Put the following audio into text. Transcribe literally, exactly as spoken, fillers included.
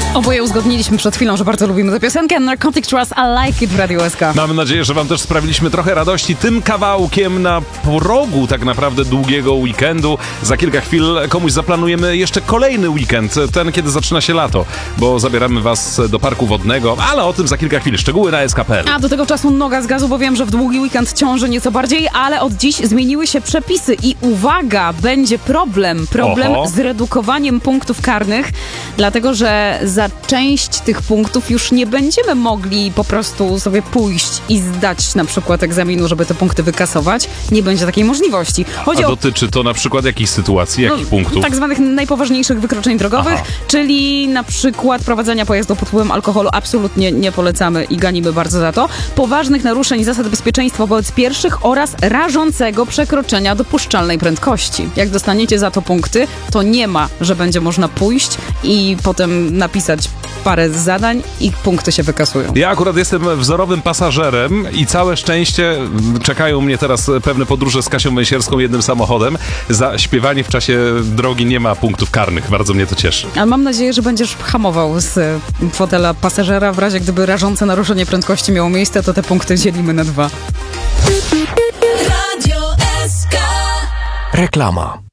Oboje uzgodniliśmy przed chwilą, że bardzo lubimy tę piosenkę. Narcotic Trust, I Like It w Radio S K. Mamy nadzieję, że wam też sprawiliśmy trochę radości tym kawałkiem na progu tak naprawdę długiego weekendu. Za kilka chwil komuś zaplanujemy jeszcze kolejny weekend, ten kiedy zaczyna się lato, bo zabieramy was do parku wodnego, ale o tym za kilka chwil. Szczegóły na S K kropka P L. A do tego czasu noga z gazu, bo wiem, że w długi weekend ciąży nieco bardziej, ale od dziś zmieniły się przepisy i uwaga, będzie problem. Problem Oho. z redukowaniem punktów karnych, dlatego że za część tych punktów już nie będziemy mogli po prostu sobie pójść i zdać na przykład egzaminu, żeby te punkty wykasować. Nie będzie takiej możliwości. Chodzi A o dotyczy to na przykład jakichś sytuacji, jakich no, punktów? tak zwanych najpoważniejszych wykroczeń drogowych, Aha. czyli na przykład prowadzenia pojazdu pod wpływem alkoholu absolutnie nie polecamy i ganimy bardzo za to. Poważnych naruszeń zasad bezpieczeństwa wobec pieszych oraz rażącego przekroczenia dopuszczalnej prędkości. Jak dostaniecie za to punkty, to nie ma, że będzie można pójść i potem napisać parę zadań i punkty się wykasują. Ja akurat jestem wzorowym pasażerem i całe szczęście czekają mnie teraz pewne podróże z Kasią Węsierską jednym samochodem. Za śpiewanie w czasie drogi nie ma punktów karnych. Bardzo mnie to cieszy. Ale mam nadzieję, że będziesz hamował z fotela pasażera. W razie gdyby rażące naruszenie prędkości miało miejsce, to te punkty dzielimy na dwa. Radio S K. Reklama.